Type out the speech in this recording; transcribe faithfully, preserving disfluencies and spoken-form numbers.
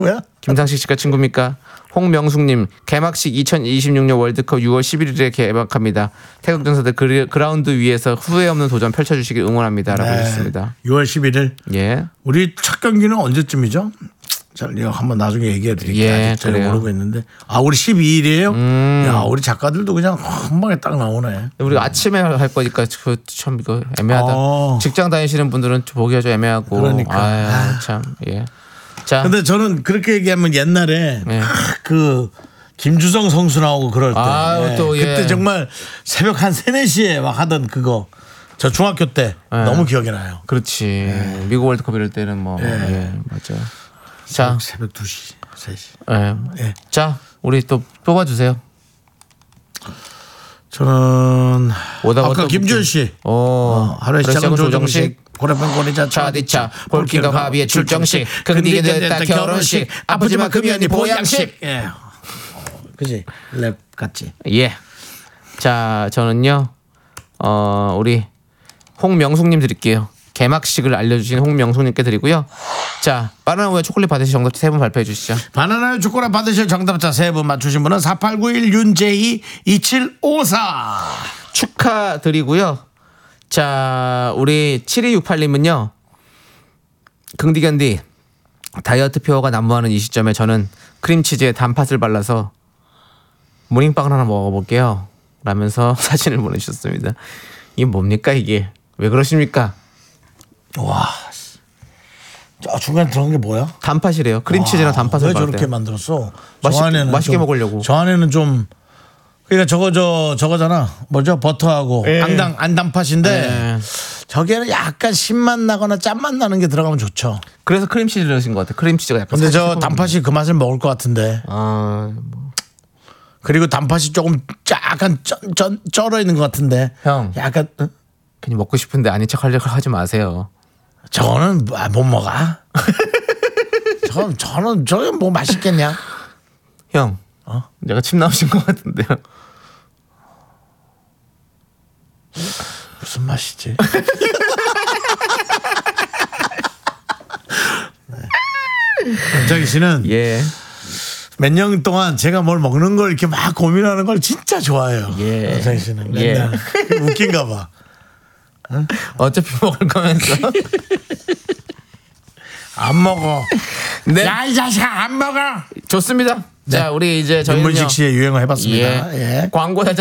뭐야? 김상식 씨가 친구입니까? 홍명숙님 개막식 이천이십육 년 월드컵 유월 십일일에 개막합니다. 태극 전사들 그라운드 위에서 후회 없는 도전 펼쳐주시길 응원합니다라고 네. 했습니다. 유월 십일일. 예. 우리 첫 경기는 언제쯤이죠? 자, 이거 한번 나중에 얘기해 드릴게요. 예, 아직 잘 그래요. 모르고 있는데. 아, 우리 십이일이에요? 음. 야, 우리 작가들도 그냥 한 방에 딱 나오네. 우리가 아침에 할 거니까 그 참 이거 애매하다. 어. 직장 다니시는 분들은 좀 보기가 좀 애매하고. 그러니까. 아유, 아. 참 예. 자, 근데 저는 그렇게 얘기하면 옛날에 네. 그 김주성 선수 나오고 그럴 때 아유, 또, 예. 그때 정말 새벽 한 세, 네 시에 막 하던 그거 저 중학교 때 네. 너무 기억이 나요. 그렇지. 미국 월드컵 이럴 때는 뭐 예. 예, 맞아요. 자, 새벽 두 시, 세 시. 예. 예. 자, 우리 또 뽑아 주세요. 저는 오다 아까 오다 김주현 씨 어, 어, 하루의 시작은 조정식 고래pen 고리자 차디차 볼킹과 바비의 출정식 근디게 됐다 결혼식 아프지만 금이 언니 보양식. 예. 그지 랩 같지. 예. 자, 저는요. 어, 우리 홍명숙님 드릴게요. 개막식을 알려주신 홍명숙님께 드리고요. 자, 바나나 우유 초콜릿 받으실 정답 세 분 발표해 주시죠. 바나나 초콜릿 받으실 정답자 세 분 맞추신 분은 사팔구일 윤재희 이칠오사 축하드리고요. 자, 우리 칠이육팔님은요. 긍디견디 다이어트 표어가 난무하는 이 시점에 저는 크림치즈에 단팥을 발라서 모닝빵을 하나 먹어볼게요 라면서 사진을 보내주셨습니다. 이게 뭡니까 이게? 왜 그러십니까? 와, 저 중간에 들어간 게 뭐야? 단팥이래요. 크림치즈랑 단팥을 왜 발라요. 저렇게 만들었어? 맛있- 저 안에는 맛있게 좀- 먹으려고. 저 안에는 좀 그러니까 저거 저 저거잖아. 뭐죠? 버터하고 예. 안당 안단팥인데 예. 저기에는 약간 신맛 나거나 짠맛 나는 게 들어가면 좋죠. 그래서 크림치즈를 넣으신 것 같아요. 크림치즈가 약간. 근데 저 살짝 단팥이 그 맛을 먹을 것 같은데. 아, 뭐. 그리고 단팥이 조금 약간 ጨ, ጨ, 쩔어 있는 것 같은데. 형. 약간 어? 괜히 먹고 싶은데 아닌 척 하려고 하지 마세요. 저거는 뭐- 못 먹어. 저 저는 저게 뭐 맛있겠냐? 형. 어? 내가 침 나오신 것 같은데요. 무슨 맛이지? 남자기 씨는 예. 몇 년 동안 제가 뭘 먹는 걸 이렇게 막 고민하는 걸 진짜 좋아해요. 예. 남자기 씨는 예. 맨날 웃긴가 봐. 어차피 먹을 거면서. 안 먹어. 네. 야, 이 자식아 안 먹어. 좋습니다. 자, 우리 이제 저희는요. 눈물식 씨의 유행어 해봤습니다. 예. 예. 광고